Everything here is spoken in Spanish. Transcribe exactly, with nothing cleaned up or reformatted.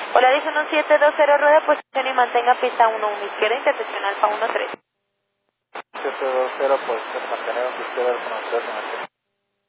Hola, dice uno siete dos cero, rueda posición y mantenga pista uno uno izquierda, intersección alfa uno tres. siete dos cero, pues, mantener un izquierda con